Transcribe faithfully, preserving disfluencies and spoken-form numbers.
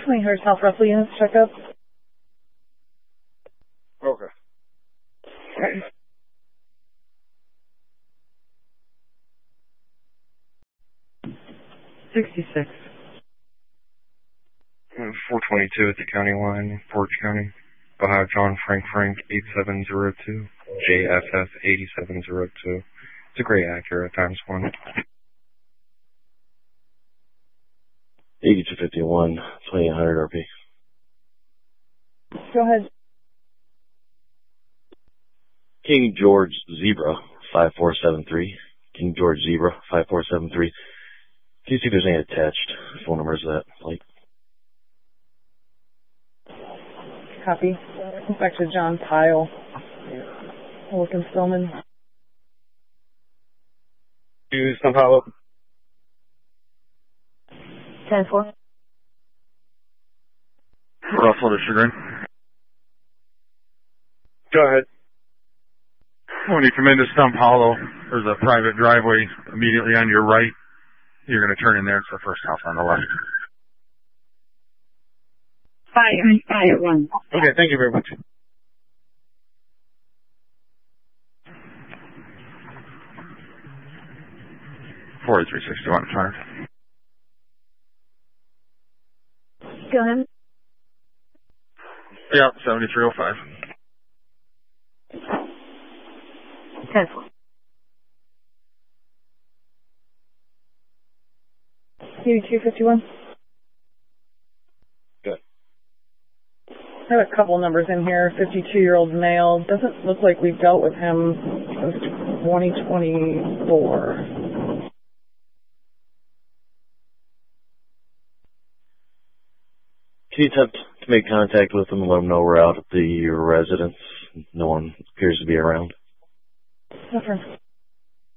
twenty hundred South Russell units check up. Okay. Okay. sixty-six. four twenty-two at the county line, Porch County. Ohio John Frank Frank eight seven zero two, J F F eight seven zero two. It's a gray Acura times one. eighty-two fifty-one, twenty-eight hundred R P. Go ahead. King George Zebra five four seven three. King George Zebra five four seven three. Can you see if there's any attached phone numbers to that plate? Copy. Back to John Pyle. Wilkins Stillman. To Stump Hollow. ten four. Russell to Chagrin. Go ahead. When you come into Stump Hollow, there's a private driveway immediately on your right. You're going to turn in there. It's the first house on the left. Fire, fire one. Okay, thank you very much. forty-three sixty-one, five. Go ahead. Yeah, seventy-three oh five. ten four. eighty-two fifty-one. Good. I have a couple numbers in here. fifty-two-year-old male. Doesn't look like we've dealt with him since twenty twenty-four. Can you attempt to make contact with them and let them know we're out at the residence? No one appears to be around. Okay.